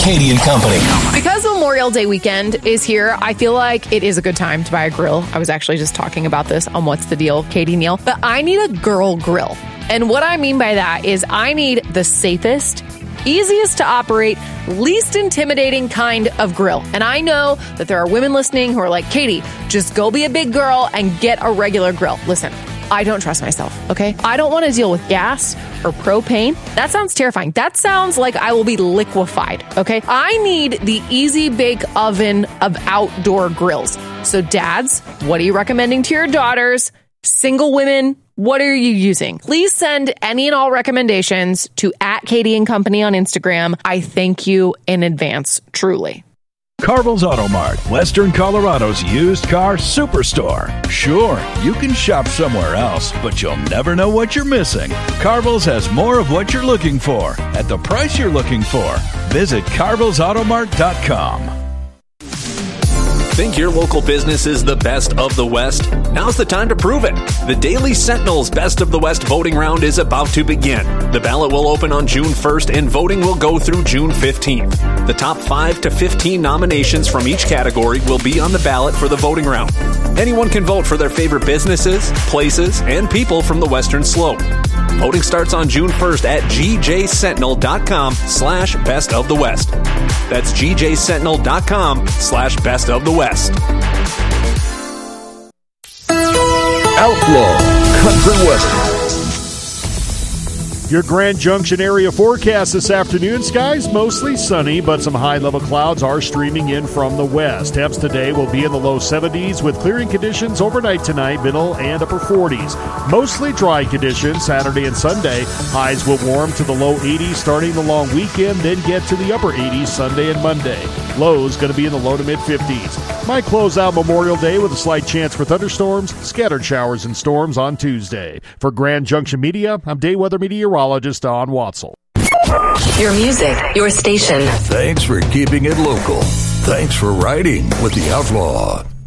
Katie and Company. Because Memorial Day weekend is here, I feel like it is a good time to buy a grill. I was actually just talking about this on What's the Deal, Katie Neal. But I need a girl grill. And what I mean by that is I need the safest, easiest to operate, least intimidating kind of grill. And I know that there are women listening who are like, Katie, just go be a big girl and get a regular grill. Listen, I don't trust myself, okay? I don't want to deal with gas or propane. That sounds terrifying. That sounds like I will be liquefied, okay? I need the Easy Bake Oven of outdoor grills. So dads, what are you recommending to your daughters? Single women, what are you using? Please send any and all recommendations to @Katie and Company on Instagram. I thank you in advance, truly. Carville's Auto Mart, Western Colorado's used car superstore. Sure, you can shop somewhere else, but you'll never know what you're missing. Carville's has more of what you're looking for at the price you're looking for. Visit carvillesautomart.com. Think your local business is the best of the West? Now's the time to prove it. The Daily Sentinel's Best of the West voting round is about to begin. The ballot will open on June 1st and voting will go through June 15th. The top 5 to 15 nominations from each category will be on the ballot for the voting round. Anyone can vote for their favorite businesses, places, and people from the Western Slope. Voting starts on June 1st at gjsentinel.com/best of the West. That's gjsentinel.com/best of the West. Outlaw Country Western. Your Grand Junction area forecast this afternoon. Skies mostly sunny, but some high-level clouds are streaming in from the west. Temps today will be in the low 70s with clearing conditions overnight tonight, middle and upper 40s. Mostly dry conditions Saturday and Sunday. Highs will warm to the low 80s starting the long weekend, then get to the upper 80s Sunday and Monday. Lows going to be in the low to mid-50s. Might close out Memorial Day with a slight chance for thunderstorms, scattered showers and storms on Tuesday. For Grand Junction Media, I'm day weather meteorologist Don Watzel. Your music, your station. Thanks for keeping it local. Thanks for riding with the Outlaw.